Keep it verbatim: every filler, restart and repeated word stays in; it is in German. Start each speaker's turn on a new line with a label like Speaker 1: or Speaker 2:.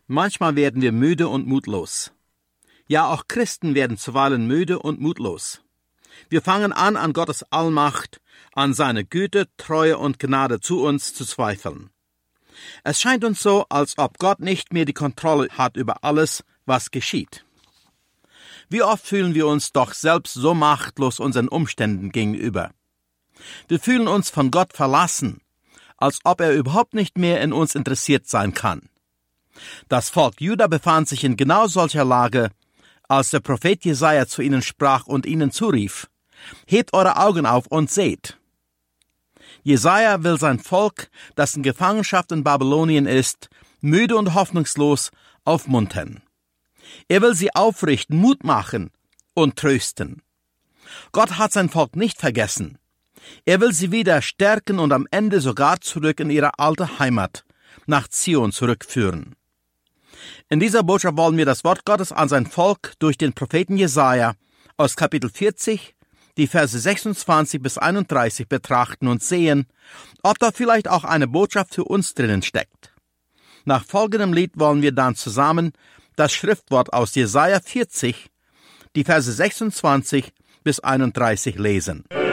Speaker 1: Manchmal werden wir müde und mutlos. Ja, auch Christen werden zuweilen müde und mutlos. Wir fangen an, an Gottes Allmacht, an seine Güte, Treue und Gnade zu uns zu zweifeln. Es scheint uns so, als ob Gott nicht mehr die Kontrolle hat über alles, was geschieht. Wie oft fühlen wir uns doch selbst so machtlos unseren Umständen gegenüber. Wir fühlen uns von Gott verlassen, als ob er überhaupt nicht mehr in uns interessiert sein kann. Das Volk Juda befand sich in genau solcher Lage, als der Prophet Jesaja zu ihnen sprach und ihnen zurief: Hebt eure Augen auf und seht. Jesaja will sein Volk, das in Gefangenschaft in Babylonien ist, müde und hoffnungslos, aufmuntern. Er will sie aufrichten, Mut machen und trösten. Gott hat sein Volk nicht vergessen. Er will sie wieder stärken und am Ende sogar zurück in ihre alte Heimat, nach Zion zurückführen. In dieser Botschaft wollen wir das Wort Gottes an sein Volk durch den Propheten Jesaja aus Kapitel vierzig, die Verse sechsundzwanzig bis einunddreißig betrachten und sehen, ob da vielleicht auch eine Botschaft für uns drinnen steckt. Nach folgendem Lied wollen wir dann zusammen das Schriftwort aus Jesaja vierzig, die Verse sechsundzwanzig bis einunddreißig lesen.